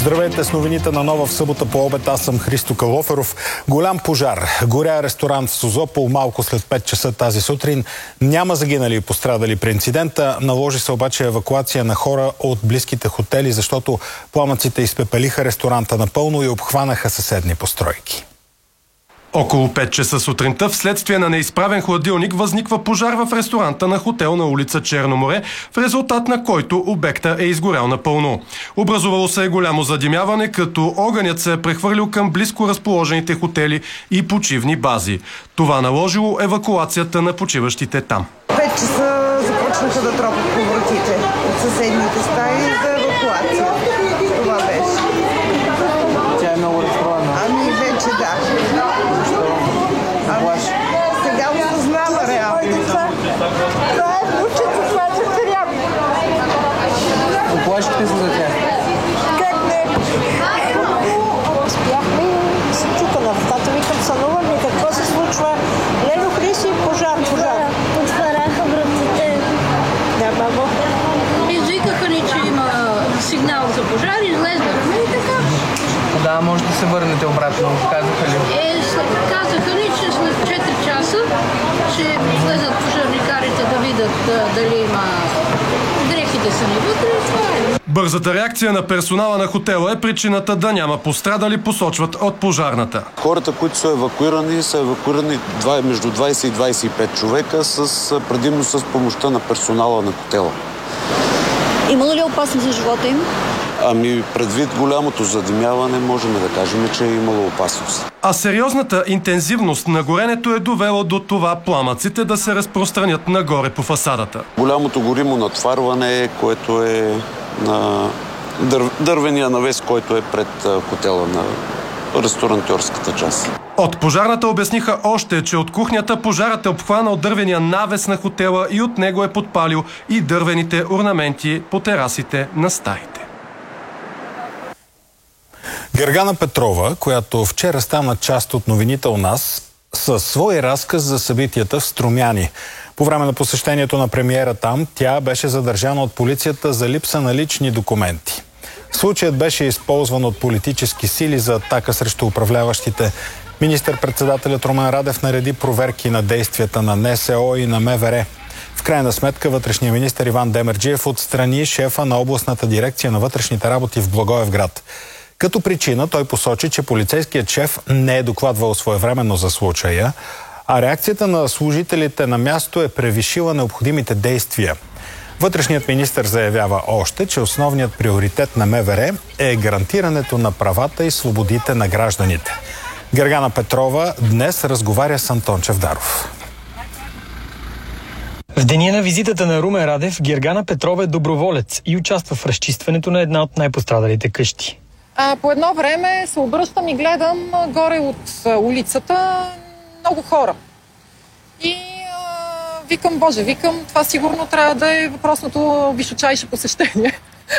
Здравейте с новините на Нова в събота по обед. Аз съм Христо Калоферов. Голям пожар. Горя ресторант в Созопол малко след 5 часа тази сутрин. Няма загинали и пострадали при инцидента. Наложи се обаче евакуация на хора от близките хотели, защото пламъците изпепелиха ресторанта напълно и обхванаха съседни постройки. Около 5 часа сутринта, вследствие на неизправен хладилник, възниква пожар в ресторанта на хотел на улица Черно море, в резултат на който обекта е изгорял напълно. Образувало се е голямо задимяване, като огънят се е прехвърлил към близко разположените хотели и почивни бази. Това наложило евакуацията на почиващите там. 5 часа започнаха да тропат по вратите от съседните стаи за евакуация. Това беше. Тя е много разстроена. Ами вече да. Сега осъзнава реално. Това е внучето, това е дъщеря ми. Оплашихте се за тях? Как не? Спяхме и се чука на вратата. Викам, сънувам ми какво се случва. Лело, Хриси, пожар. Отваряха вратите. Да, бабо. Извикаха ни, че има сигнал за пожар, излезнахме и така. Да, може да се върнете обратно, казаха ли? Казаха ни, че след 4 часа ще влезат пожарникарите да видят дали има дрехите са ни вътре. Бързата реакция на персонала на хотела е причината да няма пострадали, посочват от пожарната. Хората, които са евакуирани между 20 и 25 човека, предимно с помощта на персонала на хотела. Имало ли опасност за живота им? Ами, предвид голямото задимяване, можем да кажем, че е имало опасност. А сериозната интензивност на горенето е довело до това пламъците да се разпространят нагоре по фасадата. Голямото горимо натварване, което е на дървения навес, който е пред хотела на ресторантьорската част. От пожарната обясниха още, че от кухнята пожарът е обхванал дървения навес на хотела и от него е подпалил и дървените орнаменти по терасите на стаите. Гергана Петрова, която вчера стана част от новините у нас, със свой разказ за събитията в Струмяни. По време на посещението на премиера там, тя беше задържана от полицията за липса на лични документи. Случаят беше използван от политически сили за атака срещу управляващите. Министър-председателят Румен Радев нареди проверки на действията на НСО и на МВР. В крайна сметка вътрешният министър Иван Демерджиев отстрани шефа на областната дирекция на вътрешните работи в Благоевград. Като причина той посочи, че полицейският шеф не е докладвал своевременно за случая, а реакцията на служителите на място е превишила необходимите действия. Вътрешният министър заявява още, че основният приоритет на МВР е гарантирането на правата и свободите на гражданите. Гергана Петрова днес разговаря с Антон Чавдаров. В деня на визитата на Румен Радев, Гергана Петрова е доброволец и участва в разчистването на една от най-пострадалите къщи. По едно време се обръщам и гледам горе от улицата много хора. И викам, това сигурно трябва да е въпросното височайше посещение.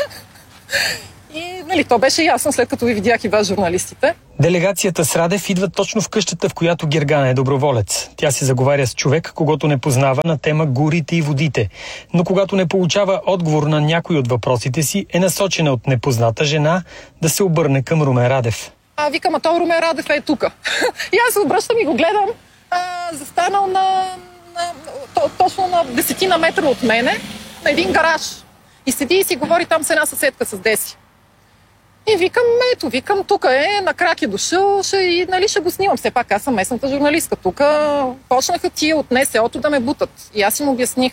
И то беше ясно, след като ви видях и вас, журналистите. Делегацията с Радев идва точно в къщата, в която Гергана е доброволец. Тя се заговаря с човек, когото не познава, на тема горите и водите. Но когато не получава отговор на някой от въпросите си, е насочена от непозната жена да се обърне към Румен Радев. Викам, той Румен Радев е тука. И аз се обръщам и го гледам, застанал точно на 10 метра от мене, на един гараж. И седи и си говори там с една съседка с Деси. И викам, тук е, на крак е дошъл, ще го снимам. Все пак аз съм местната журналистка. Тук почнаха тия от НСО-то да ме бутат. И аз им обясних.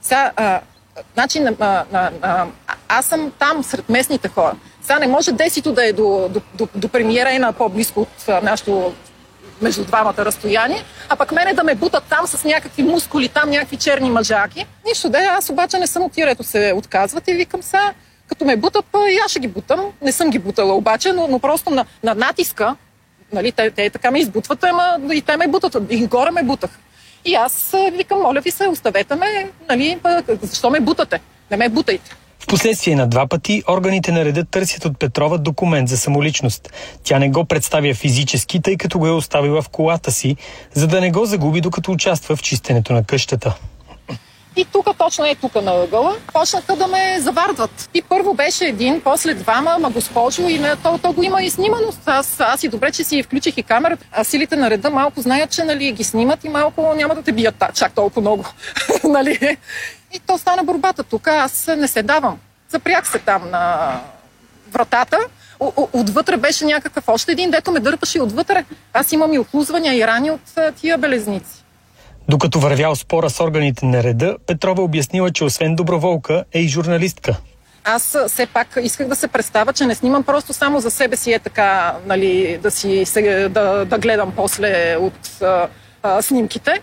Аз съм там сред местните хора. Сега не може Десито да е до премиера и на по-близко от нашото между двамата разстояние, а пък мене да ме бутат там с някакви мускули, там някакви черни мъжаки. Нищо да е, аз обаче не съм от тия, ето се отказват и викам сега, като ме бутат, и аз ще ги бутам. Не съм ги бутала обаче, но просто на натиска, те така ме избутват, и те ме бутат, и горе ме бутах. И аз викам, моля ви се, оставете ме, защо ме бутате? Не ме бутайте. Впоследствие на 2 пъти органите на реда търсят от Петрова документ за самоличност. Тя не го представя физически, тъй като го е оставила в колата си, за да не го загуби, докато участва в чистенето на къщата. И тук, точно тук на ъгъла, почнаха да ме завардват. И първо беше един, после двама, ама госпожо, и то го има и снимано. Аз и добре, че си включих и камерата. А силите на реда малко знаят, че ги снимат и малко няма да те бият чак толкова много. Нали? И то стана борбата. Тук аз не се давам. Запрях се там на вратата. Отвътре беше някакъв още един, дето ме дърпаше и отвътре. Аз имам и охлузвания и рани от тия белезници. Докато вървял спора с органите на реда, Петрова обяснила, че освен доброволка е и журналистка. Аз все пак исках да се представя, че не снимам просто само за себе си така, нали, да гледам после от снимките,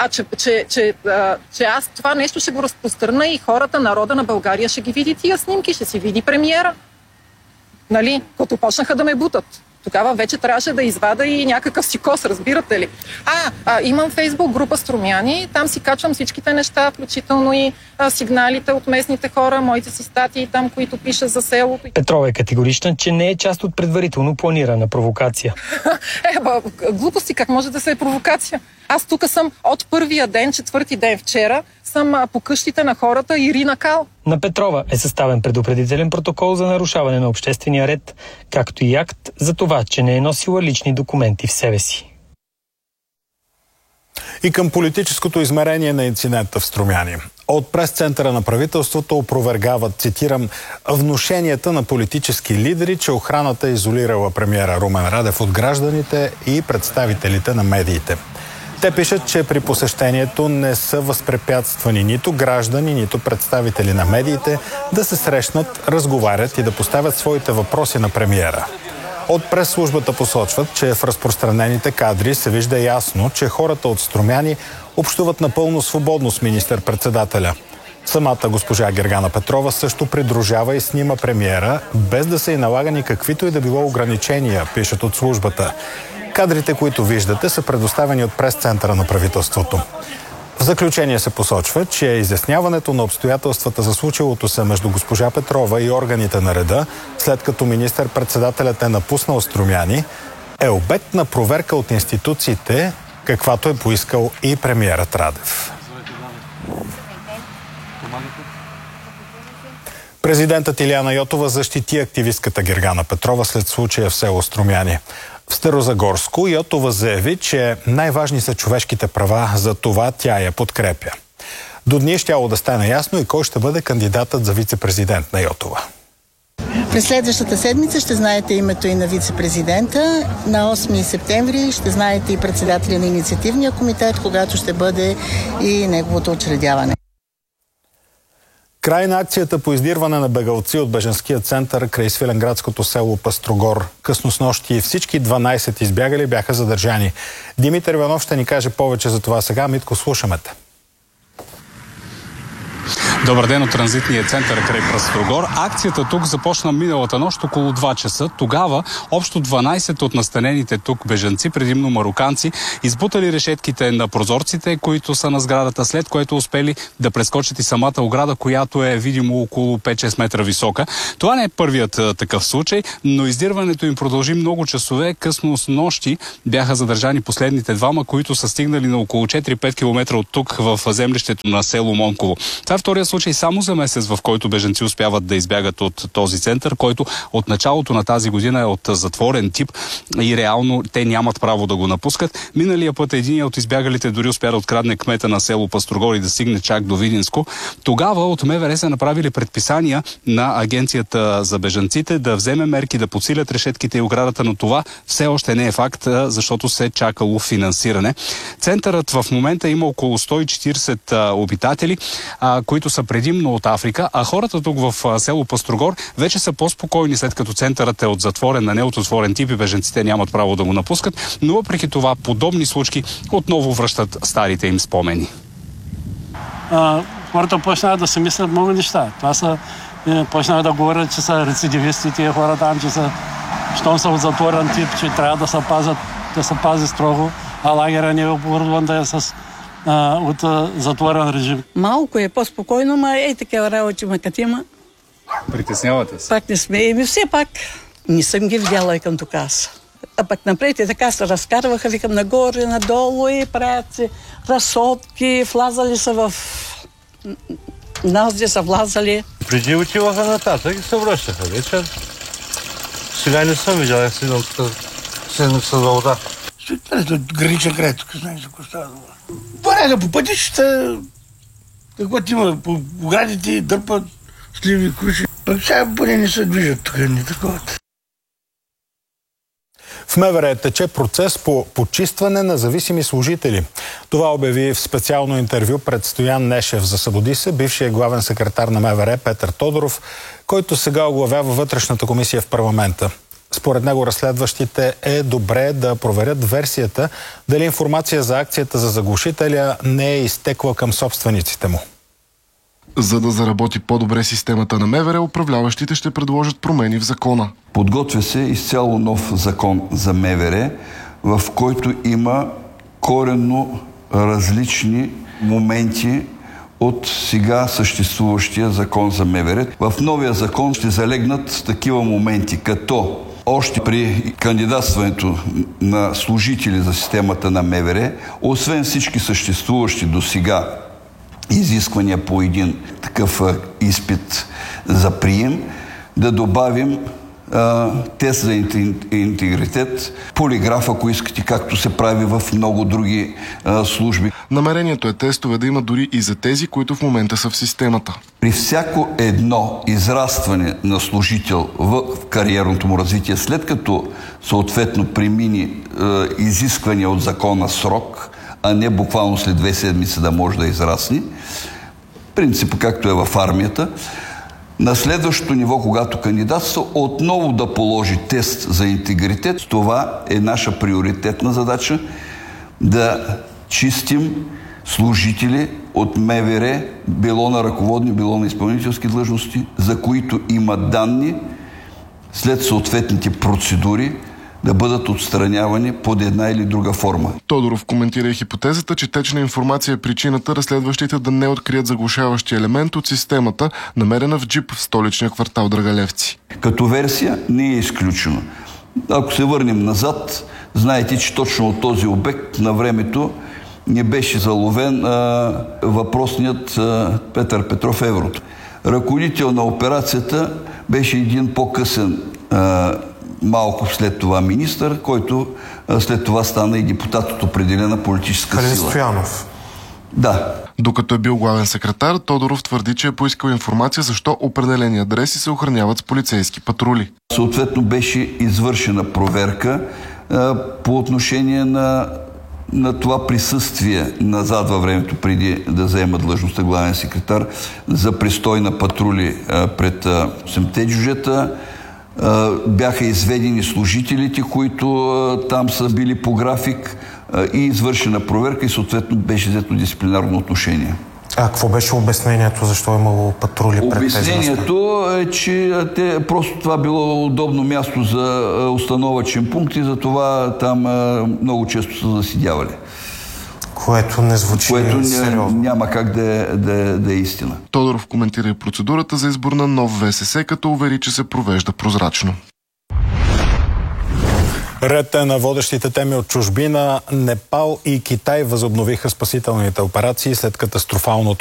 че аз това нещо ще го разпространя и хората, народа на България ще ги види тия снимки, ще си види премиера. Нали, като почнаха да ме бутат. Тогава вече трябваше да извада и някакъв си кос, разбирате ли? Имам Фейсбук група Струмяни, там си качвам всичките неща, включително и сигналите от местните хора, моите си статии там, които пиша за селото. Петрова е категорична, че не е част от предварително планирана провокация. Глупости, как може да се е провокация? Аз тук съм от първия ден, четвърти ден вчера, съм по къщите на хората Ирина Кал. На Петрова е съставен предупредителен протокол за нарушаване на обществения ред, както и акт за това, че не е носила лични документи в себе си. И към политическото измерение на инцидента в Струмяни. От прес-центъра на правителството опровергават, цитирам, внушенията на политически лидери, че охраната е изолирала премиера Румен Радев от гражданите и представителите на медиите. Те пишат, че при посещението не са възпрепятствани нито граждани, нито представители на медиите да се срещнат, разговарят и да поставят своите въпроси на премиера. От прес-службата посочват, че в разпространените кадри се вижда ясно, че хората от Струмяни общуват напълно свободно с министър-председателя. Самата госпожа Гергана Петрова също придружава и снима премиера, без да се й налага никаквито и да било ограничения, пишат от службата. Кадрите, които виждате, са предоставени от прес-центъра на правителството. В заключение се посочва, че изясняването на обстоятелствата за случилото се между госпожа Петрова и органите на реда, след като министър-председателят е напуснал Струмяни, е обект на проверка от институциите, каквато е поискал и премиерът Радев. Президентът Илияна Йотова защити активистката Гергана Петрова след случая в село Струмяни. В Старозагорско Йотова заяви, че най-важни са човешките права, за това тя я подкрепя. До дни щяло да стане ясно и кой ще бъде кандидатът за вице-президент на Йотова. През следващата седмица ще знаете името и на вице-президента. На 8 септември ще знаете и председателя на инициативния комитет, когато ще бъде и неговото учредяване. Край на акцията по издирване на бежанци от бежанския център край свиленградското село Пъстрогор. Късно снощи всички 12 избягали бяха задържани. Димитър Иванов ще ни каже повече за това сега. Митко, слушаме те. Добър ден от транзитния център край Пъстрогор. Акцията тук започна миналата нощ около 2 часа. Тогава общо 12 от настанените тук бежанци, предимно мароканци, избутали решетките на прозорците, които са на сградата, след което успели да прескочат и самата ограда, която е видимо около 5-6 метра висока. Това не е първият такъв случай, но издирването им продължи много часове. Късно с нощи бяха задържани последните двама, които са стигнали на около 4-5 км от тук в землището на село Монково. Това е втория случай само за месец, в който бежанци успяват да избягат от този център, който от началото на тази година е от затворен тип и реално те нямат право да го напускат. Миналия път единият от избягалите дори успя да открадне кмета на село Пъстрогор и да стигне чак до Видинско. Тогава от МВР са направили предписания на агенцията за бежанците да вземе мерки, да подсилят решетките и оградата, но това все още не е факт, защото се е чакало финансиране. Центърът в момента има около 140 обитатели, които са предимно от Африка, а хората тук в село Пъстрогор вече са по-спокойни, след като центърът е от затворен на не от отворен тип и бежанците нямат право да го напускат, но въпреки това подобни случки отново връщат старите им спомени. Хората почнаха да се мислят много неща. Това са, почнаха да говорят, че са рецидивисти тия хора там, че са, щом са от затворен тип, че трябва да се пази строго, а лагера не е оборудван да е с от затворен режим. Малко е по-спокойно, но такива работи като има. Притеснявате се? Пак не сме. Все пак не съм ги видяла към тук аз. А пък напред и така се разкарваха, викам нагоре, надолу и правят си разсотки, влазали са в Нас де са влязали. Преди отиваха нататък и се връщаха вечер. Сега не съм видял, я седнал тук седмица за вода. Ето граничен край, тук знаеш за какво става дума. Паряга по пътищата, каквото има, по оградите, дърпат, сливи, круши. Пък сега поне не се движат тук, не такова. В МВР тече процес по почистване на зависими служители. Това обяви в специално интервю пред Стоян Нешев за Събуди се, бившия главен секретар на МВР Петър Тодоров, който сега оглавява вътрешната комисия в парламента. Според него разследващите е добре да проверят версията дали информация за акцията за заглушителя не е изтекла към собствениците му. За да заработи по-добре системата на МВР, управляващите ще предложат промени в закона. Подготвя се изцяло нов закон за МВР, в който има коренно различни моменти от сега съществуващия закон за МВР. В новия закон ще залегнат такива моменти, като още при кандидатстването на служители за системата на МВР, освен всички съществуващи до сега изисквания по един такъв изпит за прием, да добавим тест за интегритет, полиграф, ако искате, както се прави в много други служби. Намерението е тестове да има дори и за тези, които в момента са в системата. При всяко едно израстване на служител в кариерното му развитие, след като съответно премини изисквания от закона срок, а не буквално след 2 седмици да може да израсне, принципът както е в армията, на следващото ниво, когато кандидатства, отново да положи тест за интегритет. Това е наша приоритетна задача, да чистим служители от МВР, било на ръководни, било на изпълнителски длъжности, за които има данни след съответните процедури да бъдат отстранявани под една или друга форма. Тодоров коментира хипотезата, че течна информация е причината разследващите да не открият заглушаващи елемент от системата, намерена в джип в столичния квартал Драгалевци. Като версия не е изключено. Ако се върнем назад, знаете, че точно от този обект на времето не беше заловен въпросният Петър Петров Еврото. Ръководител на операцията беше един по-късен малко след това министър, който след това стана и депутат от определена политическа сила. Калин Стоянов. Да. Докато е бил главен секретар, Тодоров твърди, че е поискал информация защо определени адреси се охраняват с полицейски патрули. Съответно беше извършена проверка по отношение на това присъствие назад във времето, преди да заема длъжността главен секретар, за престой на патрули пред 8-те джуджета. Бяха изведени служителите, които там са били по график, и извършена проверка и съответно беше взето дисциплинарно отношение. А какво беше обяснението, защо е имало патрули пред тези места? Обяснението е, че просто това било удобно място за установъчен пункт и затова там много често са заседявали. Което не звучи сериозно. Няма как да е истина. Тодоров коментира и процедурата за избор на нов ВСС, като увери, че се провежда прозрачно. Ред е на водещите теми от чужбина. Непал и Китай възобновиха спасителните операции след катастрофалното